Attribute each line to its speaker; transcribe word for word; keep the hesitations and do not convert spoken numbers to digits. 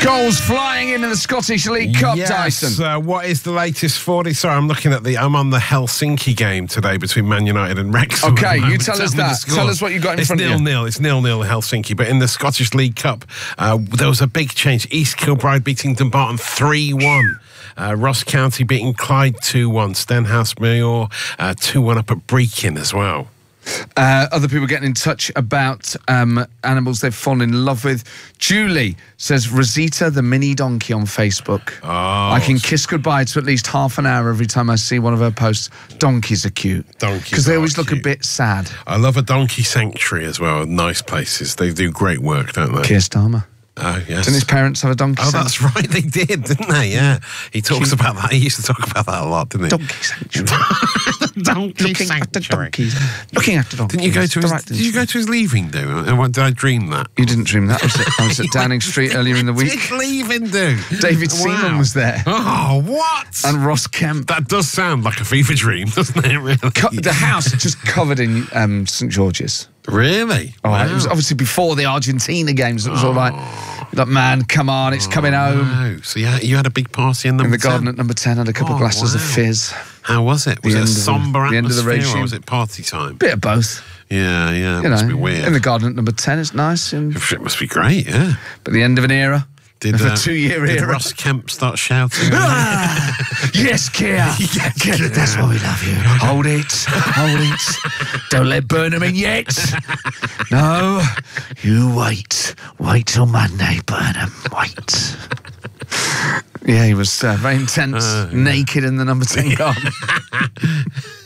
Speaker 1: Goals flying in in the Scottish League Cup,
Speaker 2: yes,
Speaker 1: Dyson.
Speaker 2: Uh, what is the latest forty? Sorry, I'm looking at the. I'm on the Helsinki game today between Man United and Wrexham.
Speaker 1: Okay, you tell
Speaker 2: Tell
Speaker 1: us
Speaker 2: me the
Speaker 1: that.
Speaker 2: scores.
Speaker 1: Tell us what you got in
Speaker 2: it's
Speaker 1: front of
Speaker 2: nil,
Speaker 1: you.
Speaker 2: Nil, it's nil nil Helsinki. But in the Scottish League Cup, uh, there was a big change. East Kilbride beating Dumbarton three one. Uh, Ross County beating Clyde two one. Stenhouse Muir uh, two one up at Brechin as well.
Speaker 1: Uh, other people getting in touch about um, animals they've fallen in love with. Julie says, Rosita the mini donkey on Facebook.
Speaker 2: Oh,
Speaker 1: I can kiss goodbye to at least half an hour every time I see one of her posts. Donkeys are cute.
Speaker 2: Donkeys
Speaker 1: Because they
Speaker 2: are
Speaker 1: always look
Speaker 2: cute.
Speaker 1: a bit sad.
Speaker 2: I love a donkey sanctuary as well. Nice places. They do great work, don't they?
Speaker 1: Keir Starmer.
Speaker 2: Oh, yes.
Speaker 1: Didn't his parents have a donkey
Speaker 2: Oh,
Speaker 1: sanctuary?
Speaker 2: that's right, they did, didn't they? Yeah. He talks about that. He used to talk about that a lot, didn't he?
Speaker 1: Donkey sanctuary.
Speaker 2: Donkey
Speaker 1: Looking after donkeys. Looking after donkeys.
Speaker 2: Didn't you go to
Speaker 1: The
Speaker 2: his,
Speaker 1: right
Speaker 2: did you go to his leaving do? And what, did I dream that?
Speaker 1: You didn't dream that. I was at, I was at Downing Street earlier in the week.
Speaker 2: Did leaving do?
Speaker 1: David
Speaker 2: Wow.
Speaker 1: Seaman was there.
Speaker 2: Oh, what?
Speaker 1: And Ross Kemp.
Speaker 2: That does sound like a fever dream, doesn't it, really?
Speaker 1: Co- the house just covered in um, St George's.
Speaker 2: Really?
Speaker 1: Oh,
Speaker 2: Wow.
Speaker 1: It was obviously before the Argentina games. It was all like, like, man, come on, it's coming home.
Speaker 2: Oh, so you had, you had a big party in number
Speaker 1: In the garden
Speaker 2: ten?
Speaker 1: at number ten, had a couple
Speaker 2: Oh,
Speaker 1: of glasses of
Speaker 2: wow.
Speaker 1: fizz.
Speaker 2: How was it? Was
Speaker 1: The
Speaker 2: it a
Speaker 1: end of the-
Speaker 2: somber
Speaker 1: the end of the
Speaker 2: atmosphere
Speaker 1: regime.
Speaker 2: or was it party time?
Speaker 1: Bit of both.
Speaker 2: Yeah, yeah, it
Speaker 1: You
Speaker 2: must
Speaker 1: know,
Speaker 2: be weird.
Speaker 1: in the garden at number ten, it's nice. And,
Speaker 2: It must be great, yeah.
Speaker 1: but the end of an era.
Speaker 2: Did,
Speaker 1: of
Speaker 2: uh,
Speaker 1: a two-year
Speaker 2: did
Speaker 1: era.
Speaker 2: Ross Kemp start shouting?
Speaker 1: Ah, yes, Keir. Keir, that's why we love you. Hold it. Hold it. Don't let Burnham in yet. No. You wait. Wait till Monday, Burnham. Wait. Yeah, he was uh, very intense,
Speaker 2: Uh, yeah.
Speaker 1: naked in the number ten garden.